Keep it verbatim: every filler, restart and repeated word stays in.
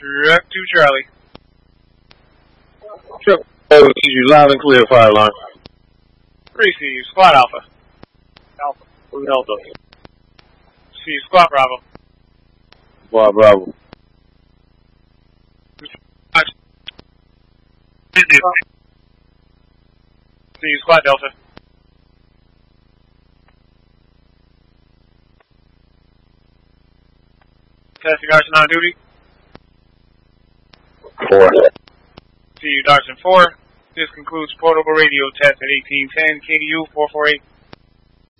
Truck two Charlie. Truck oh, you loud and clear, fire alarm. Receive, squad Alpha. Alpha. Who's Delta? See, squad Bravo. Squad Bravo. See, squad Delta. Testing Arson on duty. Four. See you, Darson four. This concludes portable radio test at eighteen ten K D U four four eight.